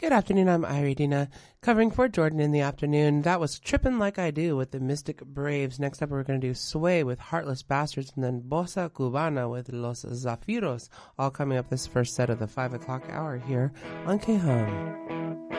Good afternoon, I'm Iridina, covering for Jordan in the afternoon. That was Trippin' Like I Do with the Mystic Braves. Next up, we're going to do Sway with Heartless Bastards, and then Bossa Cubana with Los Zafiros, all coming up this first set of the 5 o'clock hour here on K-Hum.